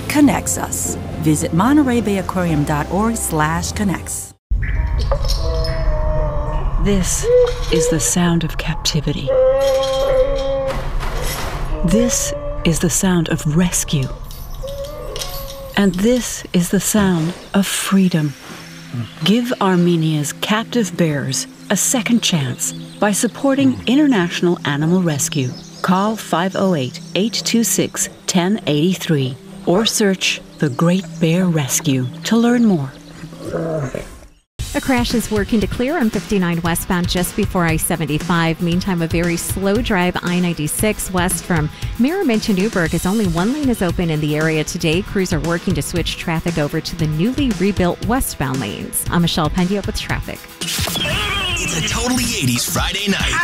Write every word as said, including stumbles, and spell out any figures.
connects us. Visit monterey bay aquarium dot org slash connects. This is the sound of captivity. This is the sound of rescue. And this is the sound of freedom. Give Armenia's captive bears a second chance by supporting International Animal Rescue. Call five oh eight, eight two six, one oh eight three or search The Great Bear Rescue to learn more. A crash is working to clear on fifty-nine westbound just before I seventy-five. Meantime, a very slow drive I ninety-six west from Merriman to Newburgh as only one lane is open in the area today. Crews are working to switch traffic over to the newly rebuilt westbound lanes. I'm Michelle Pena with traffic. It's a totally eighties Friday night.